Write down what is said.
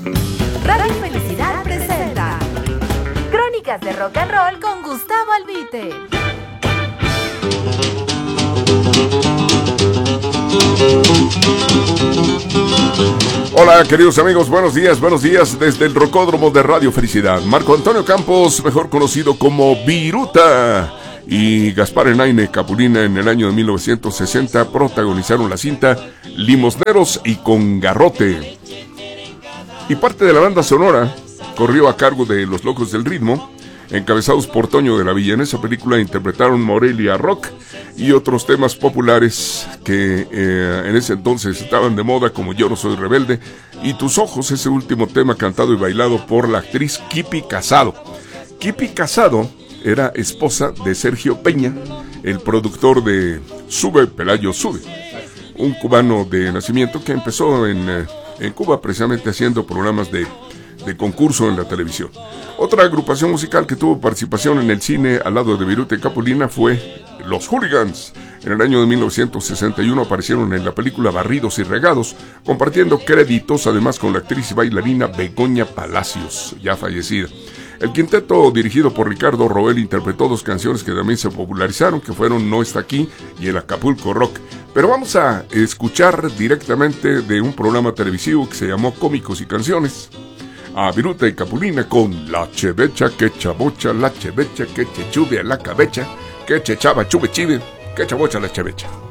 Radio Felicidad presenta Crónicas de Rock and Roll con Gustavo Albite. Hola queridos amigos, buenos días desde el Rocódromo de Radio Felicidad. Marco Antonio Campos, mejor conocido como Viruta, y Gaspar Enaine Capulina en el año de 1960 protagonizaron la cinta Limosneros y con Garrote. Y parte de la banda sonora corrió a cargo de Los Locos del Ritmo, encabezados por Toño de la Villa. En esa película interpretaron Morelia Rock y otros temas populares que en ese entonces estaban de moda, como Yo no soy rebelde y Tus ojos, ese último tema cantado y bailado por la actriz Kipi Casado. Kipi Casado era esposa de Sergio Peña, el productor de Sube Pelayo Sube, un cubano de nacimiento que empezó en Cuba precisamente haciendo programas de concurso en la televisión. Otra agrupación musical que tuvo participación en el cine al lado de Viruta y Capulina fue Los Hooligans. En el año de 1961 aparecieron en la película Barridos y Regados, compartiendo créditos además con la actriz y bailarina Begoña Palacios, ya fallecida. El quinteto, dirigido por Ricardo Roel, interpretó dos canciones que también se popularizaron, que fueron No está aquí y El Acapulco Rock. Pero vamos a escuchar directamente de un programa televisivo que se llamó Cómicos y Canciones a Viruta y Capulina con La chevecha que chabocha, la chevecha que chechuve a la cabecha, que chechaba chuve chive, que chabocha la chevecha.